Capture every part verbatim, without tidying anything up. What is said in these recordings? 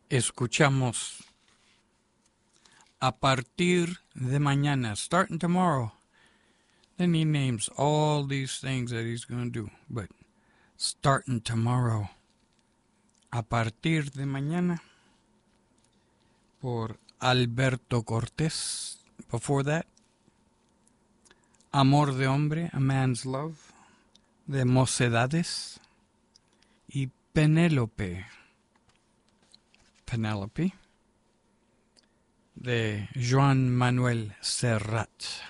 escuchamos a partir de mañana, starting tomorrow. Then he names all these things that he's going to do. But starting tomorrow, a partir de mañana, por Alberto Cortés. Before that, Amor de Hombre, A Man's Love, de Mocedades. Y Penélope, Penelope, de Joan Manuel Serrat.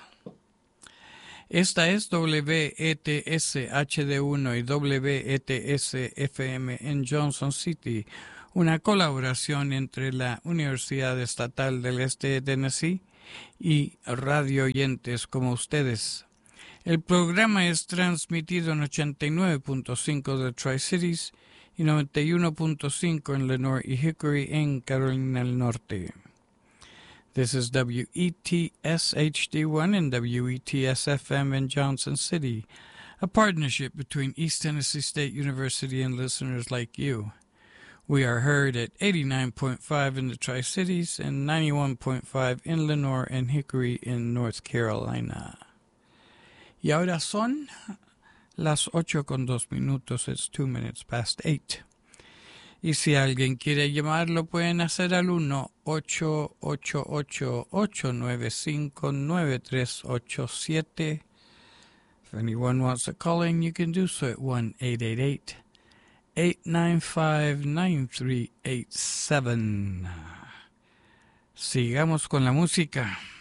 Esta es W E T S H D uno y W E T S F M en Johnson City, una colaboración entre la Universidad Estatal del Este de Tennessee y radio oyentes como ustedes. El programa es transmitido en ochenta y nueve punto cinco de Tri-Cities y noventa y uno punto cinco en Lenoir y Hickory en Carolina del Norte. This is W E T S H D one and W E T S F M in Johnson City, a partnership between East Tennessee State University and listeners like you. We are heard at eighty-nine point five in the Tri-Cities and ninety-one point five in Lenoir and Hickory in North Carolina. Y ahora son las ocho con dos minutos. It's two minutes past eight. Y si alguien quiere llamar, lo pueden hacer al uno ocho ocho ocho ocho nueve cinco nueve tres ocho siete. If anyone wants to call in, you can do so at one eight eight eight eight nine five nine three eight seven. Sigamos con la música.